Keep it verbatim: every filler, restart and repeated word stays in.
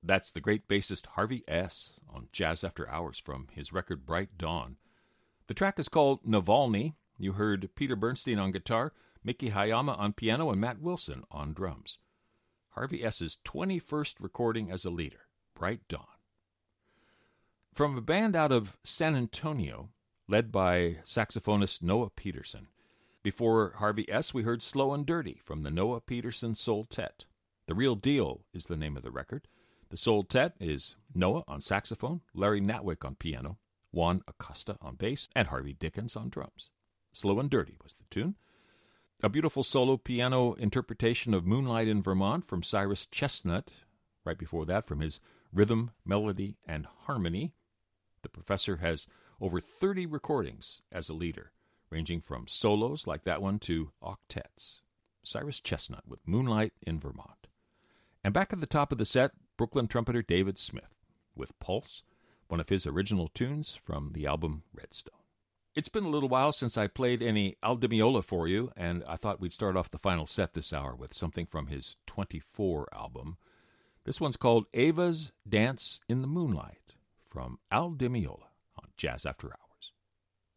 That's the great bassist Harvey S. on Jazz After Hours from his record Bright Dawn. The track is called Navalny. You heard Peter Bernstein on guitar, Miki Hayama on piano, and Matt Wilson on drums. Harvey S.'s twenty-first recording as a leader, Bright Dawn. From a band out of San Antonio, led by saxophonist Noah Peterson. Before Harvey S., we heard Slow and Dirty from the Noah Peterson Soul-Tet. The Real Deal is the name of the record. The Soul-Tet is Noah on saxophone, Larry Natwick on piano, Juan Acosta on bass, and Harvey Dickens on drums. Slow and Dirty was the tune. A beautiful solo piano interpretation of Moonlight in Vermont from Cyrus Chestnut. Right before that, from his Rhythm, Melody, and Harmony. The professor has over thirty recordings as a leader, ranging from solos like that one to octets. Cyrus Chestnut with Moonlight in Vermont. And back at the top of the set, Brooklyn trumpeter David Smith with Pulse, one of his original tunes from the album Redstone. It's been a little while since I played any Al Di Meola for you, and I thought we'd start off the final set this hour with something from his twenty-four album. This one's called Ava's Dance in the Moonlight from Al Di Meola on Jazz After Hours.